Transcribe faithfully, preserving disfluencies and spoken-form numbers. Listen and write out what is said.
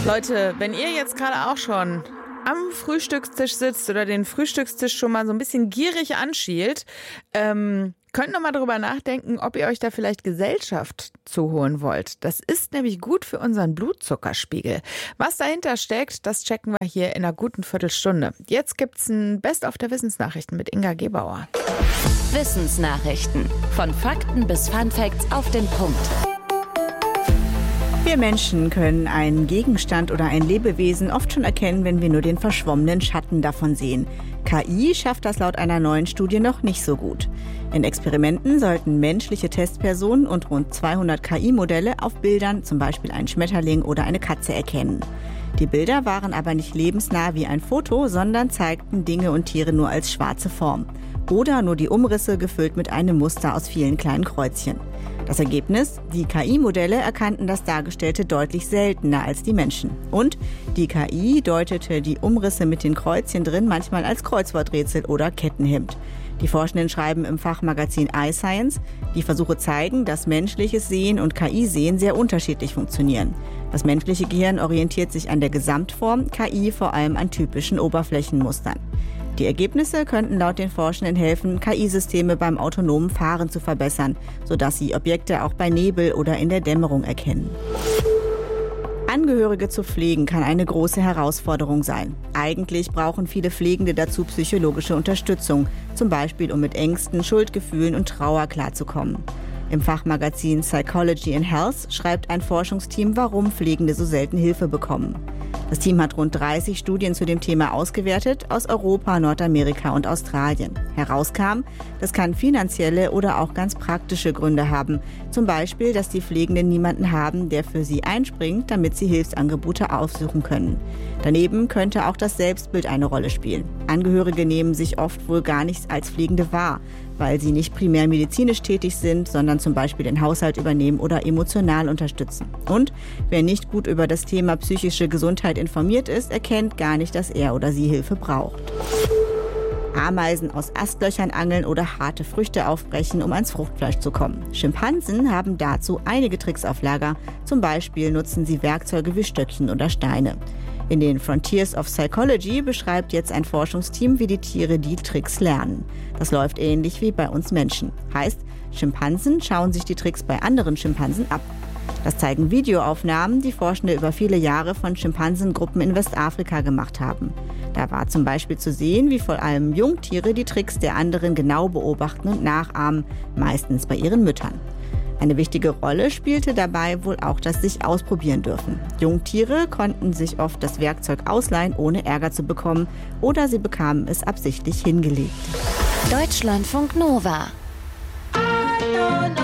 Leute, wenn ihr jetzt gerade auch schon am Frühstückstisch sitzt oder den Frühstückstisch schon mal so ein bisschen gierig anschielt, ähm, könnt noch mal darüber nachdenken, ob ihr euch da vielleicht Gesellschaft zuholen wollt. Das ist nämlich gut für unseren Blutzuckerspiegel. Was dahinter steckt, das checken wir hier in einer guten Viertelstunde. Jetzt gibt's ein Best-of der Wissensnachrichten mit Inga Gebauer. Wissensnachrichten. Von Fakten bis Funfacts auf den Punkt. Wir Menschen können einen Gegenstand oder ein Lebewesen oft schon erkennen, wenn wir nur den verschwommenen Schatten davon sehen. K I schafft das laut einer neuen Studie noch nicht so gut. In Experimenten sollten menschliche Testpersonen und rund zweihundert K I-Modelle auf Bildern zum Beispiel einen Schmetterling oder eine Katze erkennen. Die Bilder waren aber nicht lebensnah wie ein Foto, sondern zeigten Dinge und Tiere nur als schwarze Form. Oder nur die Umrisse gefüllt mit einem Muster aus vielen kleinen Kreuzchen. Das Ergebnis? Die K I-Modelle erkannten das Dargestellte deutlich seltener als die Menschen. Und die K I deutete die Umrisse mit den Kreuzchen drin manchmal als Kreuzworträtsel oder Kettenhemd. Die Forschenden schreiben im Fachmagazin iScience, die Versuche zeigen, dass menschliches Sehen und K I-Sehen sehr unterschiedlich funktionieren. Das menschliche Gehirn orientiert sich an der Gesamtform, K I vor allem an typischen Oberflächenmustern. Die Ergebnisse könnten laut den Forschenden helfen, K I-Systeme beim autonomen Fahren zu verbessern, sodass sie Objekte auch bei Nebel oder in der Dämmerung erkennen. Angehörige zu pflegen kann eine große Herausforderung sein. Eigentlich brauchen viele Pflegende dazu psychologische Unterstützung, zum Beispiel um mit Ängsten, Schuldgefühlen und Trauer klarzukommen. Im Fachmagazin Psychology and Health schreibt ein Forschungsteam, warum Pflegende so selten Hilfe bekommen. Das Team hat rund dreißig Studien zu dem Thema ausgewertet, aus Europa, Nordamerika und Australien. Herauskam, das kann finanzielle oder auch ganz praktische Gründe haben. Zum Beispiel, dass die Pflegenden niemanden haben, der für sie einspringt, damit sie Hilfsangebote aufsuchen können. Daneben könnte auch das Selbstbild eine Rolle spielen. Angehörige nehmen sich oft wohl gar nicht als Pflegende wahr, weil sie nicht primär medizinisch tätig sind, sondern zum Beispiel den Haushalt übernehmen oder emotional unterstützen. Und wer nicht gut über das Thema psychische Gesundheit informiert ist, erkennt gar nicht, dass er oder sie Hilfe braucht. Ameisen aus Astlöchern angeln oder harte Früchte aufbrechen, um ans Fruchtfleisch zu kommen. Schimpansen haben dazu einige Tricks auf Lager. Zum Beispiel nutzen sie Werkzeuge wie Stöckchen oder Steine. In den Frontiers of Psychology beschreibt jetzt ein Forschungsteam, wie die Tiere die Tricks lernen. Das läuft ähnlich wie bei uns Menschen. Heißt, Schimpansen schauen sich die Tricks bei anderen Schimpansen ab. Das zeigen Videoaufnahmen, die Forschende über viele Jahre von Schimpansengruppen in Westafrika gemacht haben. Da war zum Beispiel zu sehen, wie vor allem Jungtiere die Tricks der anderen genau beobachten und nachahmen, meistens bei ihren Müttern. Eine wichtige Rolle spielte dabei wohl auch das sich ausprobieren dürfen. Jungtiere konnten sich oft das Werkzeug ausleihen, ohne Ärger zu bekommen, oder sie bekamen es absichtlich hingelegt. Deutschlandfunk Nova.